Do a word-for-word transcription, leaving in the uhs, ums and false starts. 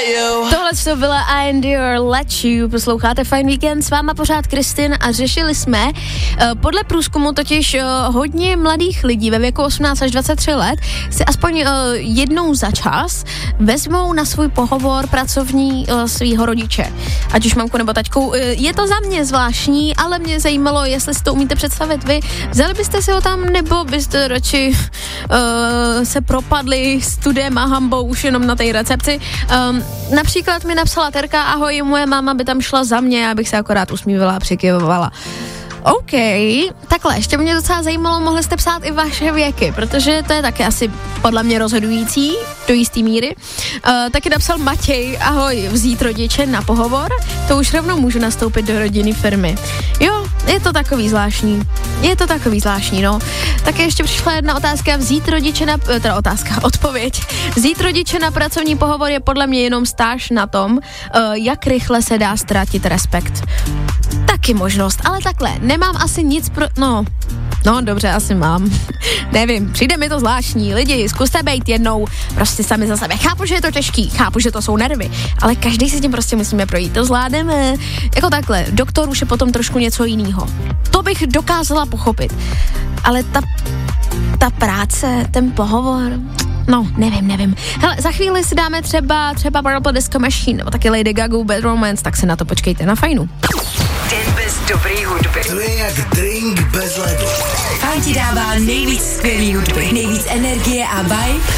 Tohle to byla I Endure Let You, posloucháte Fajn víkend, s váma pořád Kristin a řešili jsme, uh, podle průzkumu totiž uh, hodně mladých lidí ve věku osmnáct až dvacet tři let si aspoň uh, jednou za čas vezmou na svůj pohovor pracovní uh, svýho rodiče, ať už mamku nebo taťku. Uh, je to za mě zvláštní, ale mě zajímalo, jestli si to umíte představit vy. Vzali byste si ho tam, nebo byste radši uh, se propadli studiem a hambou už jenom na té recepci. Um, například mi napsala Terka, ahoj, moje máma by tam šla za mě, abych se akorát usmívala a přikyvovala. OK, takhle, ještě mě docela zajímalo, mohli jste psát i vaše věky, protože to je taky asi podle mě rozhodující do jistý míry. Uh, taky napsal Matěj, ahoj, vzít rodiče na pohovor, to už rovnou můžu nastoupit do rodinné firmy. Jo, je to takový zvláštní, je to takový zvláštní, no. Taky ještě přišla jedna otázka, vzít rodiče na, teda otázka, odpověď, vzít rodiče na pracovní pohovor je podle mě jenom stáž na tom, uh, jak rychle se dá ztratit respekt. Taky možnost, ale takhle, nemám asi nic pro, no, no dobře, asi mám, nevím, přijde mi to zvláštní, lidi, zkuste bejt jednou prostě sami za sebe, chápu, že je to těžký, chápu, že to jsou nervy, ale každý si tím prostě musíme projít, to zvládneme, jako takhle, doktor už je potom trošku něco jiného, to bych dokázala pochopit, ale ta, ta práce, ten pohovor, no, nevím, nevím. Hele, za chvíli si dáme třeba, třeba Purple Disco Machine, nebo taky Lady Gaga Bad Romance, tak se na to počkejte na Fajnu. Den bez dobrý hudby. To je jak drink bez ledu. Fajn ti dává nejvíc skvělý hudby, nejvíc energie a vibe.